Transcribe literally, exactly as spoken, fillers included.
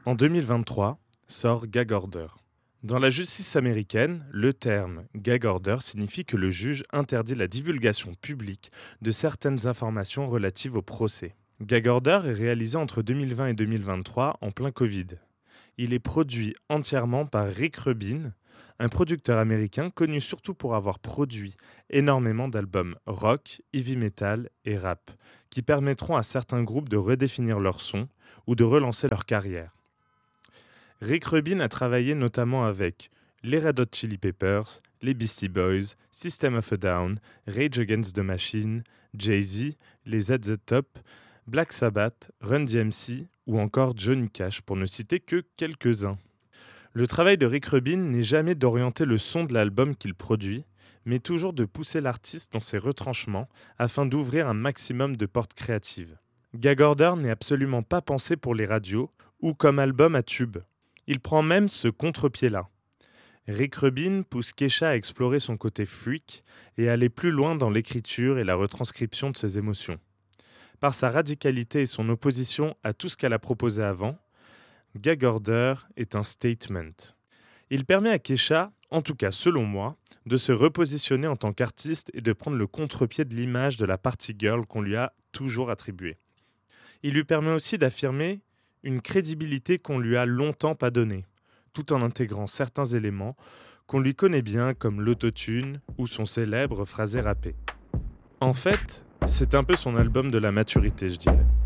En deux mille vingt-trois, sort Gag Order. Dans la justice américaine, le terme Gag Order signifie que le juge interdit la divulgation publique de certaines informations relatives au procès. Gag Order est réalisé entre deux mille vingt et deux mille vingt-trois en plein Covid. Il est produit entièrement par Rick Rubin, un producteur américain connu surtout pour avoir produit énormément d'albums rock, heavy metal et rap, qui permettront à certains groupes de redéfinir leur son ou de relancer leur carrière. Rick Rubin a travaillé notamment avec les Red Hot Chili Peppers, les Beastie Boys, System of a Down, Rage Against the Machine, Jay-Z, les Z Z Top, Black Sabbath, Run D M C ou encore Johnny Cash, pour ne citer que quelques-uns. Le travail de Rick Rubin n'est jamais d'orienter le son de l'album qu'il produit, mais toujours de pousser l'artiste dans ses retranchements afin d'ouvrir un maximum de portes créatives. Gag Order n'est absolument pas pensé pour les radios ou comme album à tube. Il prend même ce contre-pied-là. Rick Rubin pousse Kesha à explorer son côté freak et à aller plus loin dans l'écriture et la retranscription de ses émotions. Par sa radicalité et son opposition à tout ce qu'elle a proposé avant, Gag Order est un statement. Il permet à Kesha, en tout cas selon moi, de se repositionner en tant qu'artiste et de prendre le contre-pied de l'image de la party girl qu'on lui a toujours attribuée. Il lui permet aussi d'affirmer une crédibilité qu'on lui a longtemps pas donnée, tout en intégrant certains éléments qu'on lui connaît bien comme l'autotune ou son célèbre phrasé rappé. En fait, c'est un peu son album de la maturité, je dirais.